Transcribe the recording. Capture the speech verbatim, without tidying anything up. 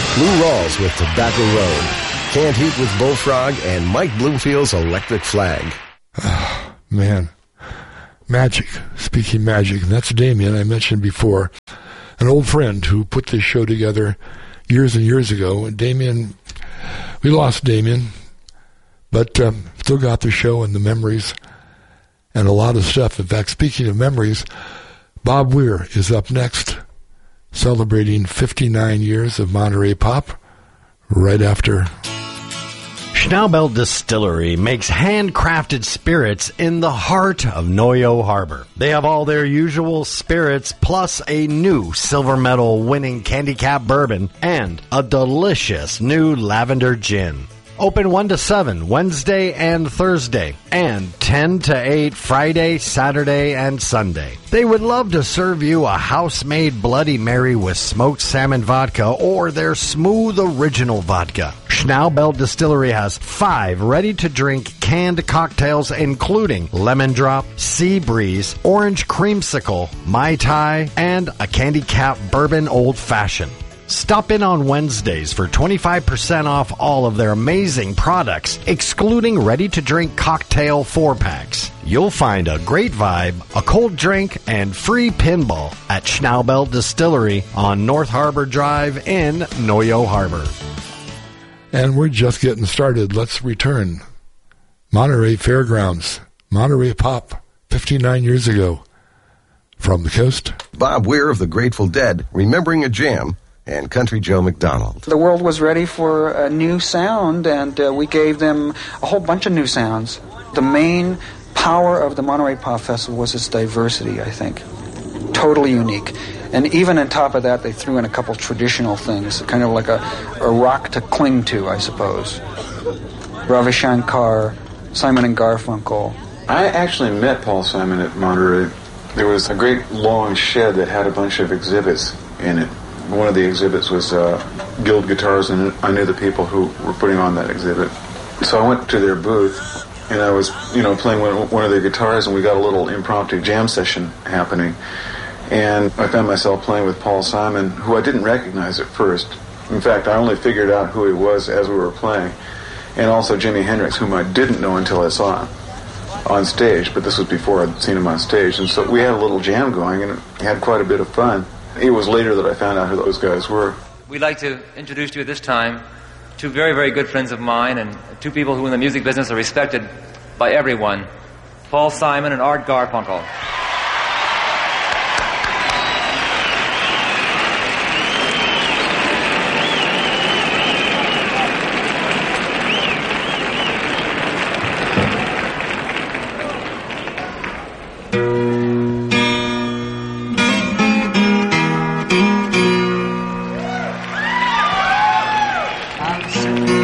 Lou Rawls with Tobacco Road, Can't Heat with Bullfrog, and Mike Bloomfield's Electric Flag. Oh, man. Magic. Speaking magic. And that's Damien, I mentioned before. An old friend who put this show together years and years ago. And Damien, we lost Damien, but um, still got the show and the memories and a lot of stuff. In fact, speaking of memories, Bob Weir is up next, celebrating fifty-nine years of Monterey Pop, right after. Schnaubelt Distillery makes handcrafted spirits in the heart of Noyo Harbor. They have all their usual spirits, plus a new silver medal winning Candy Cap bourbon and a delicious new lavender gin. Open one to seven Wednesday and Thursday, and ten to eight Friday, Saturday, and Sunday. They would love to serve you a house-made Bloody Mary with smoked salmon vodka or their smooth original vodka. Schnaubelt Distillery has five ready-to-drink canned cocktails, including Lemon Drop, Sea Breeze, Orange Creamsicle, Mai Tai, and a Candy Cap Bourbon Old Fashioned. Stop in on Wednesdays for twenty-five percent off all of their amazing products, excluding ready-to-drink cocktail four-packs. You'll find a great vibe, a cold drink, and free pinball at Schnaubelt Distillery on North Harbor Drive in Noyo Harbor. And we're just getting started. Let's return. Monterey Fairgrounds, Monterey Pop, fifty-nine years ago. From the coast, Bob Weir of the Grateful Dead, Remembering a Jam, and Country Joe McDonald. The world was ready for a new sound, and uh, we gave them a whole bunch of new sounds. The main power of the Monterey Pop Festival was its diversity, I think. Totally unique. And even on top of that, they threw in a couple traditional things, kind of like a, a rock to cling to, I suppose. Ravi Shankar, Simon and Garfunkel. I actually met Paul Simon at Monterey. There was a great long shed that had a bunch of exhibits in it. One of the exhibits was uh, Guild Guitars, and I knew the people who were putting on that exhibit. So I went to their booth, and I was, you know, playing one, one of their guitars, and we got a little impromptu jam session happening. And I found myself playing with Paul Simon, who I didn't recognize at first. In fact, I only figured out who he was as we were playing. And also Jimi Hendrix, whom I didn't know until I saw him on stage, but this was before I'd seen him on stage. And so we had a little jam going, and it had quite a bit of fun. It was later that I found out who those guys were. We'd like to introduce to you at this time two very, very good friends of mine and two people who in the music business are respected by everyone, Paul Simon and Art Garfunkel.